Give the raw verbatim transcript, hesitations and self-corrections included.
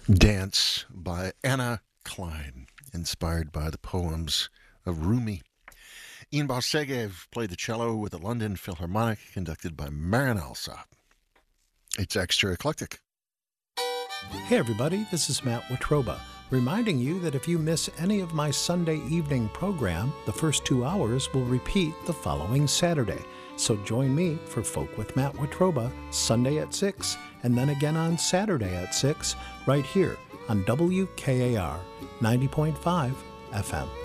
Dance by Anna Klein, inspired by the poems of Rumi. Ian Barsegev played the cello with the London Philharmonic, conducted by Marin Alsop. It's extra eclectic. Hey everybody, this is Matt Watroba, reminding you that if you miss any of my Sunday evening program, the first two hours will repeat the following Saturday. So join me for Folk with Matt Watroba, Sunday at six, and then again on Saturday at six, right here on W K A R ninety point five F M.